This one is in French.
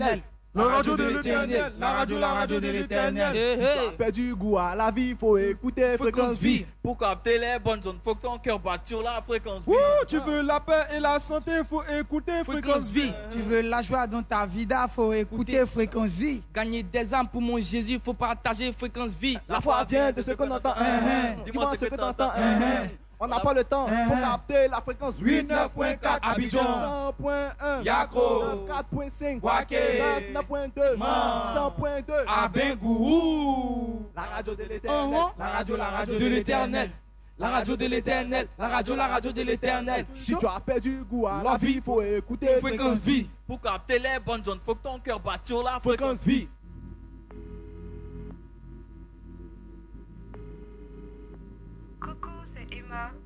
l'éternel. La radio de l'éternel, la radio de l'éternel. Si tu as perdu goût à la vie, faut écouter Fréquence Vie. Pour capter les bonnes ondes, faut que ton cœur batte sur la fréquence vie. Tu veux la paix et la santé, faut écouter Fréquence Vie. Tu veux la joie dans ta vida, faut écouter Fréquence Vie. Gagner des âmes pour mon Jésus, faut partager Fréquence Vie. La foi vient de ce qu'on entend. Dis-moi ce que t'entends. On n'a pas le temps, faut capter la fréquence 89.4 Abidjan, 100.1 Yakro, 4.5 Wake, 9.2 100.2 Abengou. La radio de l'éternel, la radio de l'éternel. La radio de l'éternel, la radio de l'éternel. Si tu as perdu goût à la vie, faut écouter Fréquence Vie. Pour capter les bonnes ondes, faut que ton cœur batte sur la Fréquence Vie. Coucou, c'est Emma.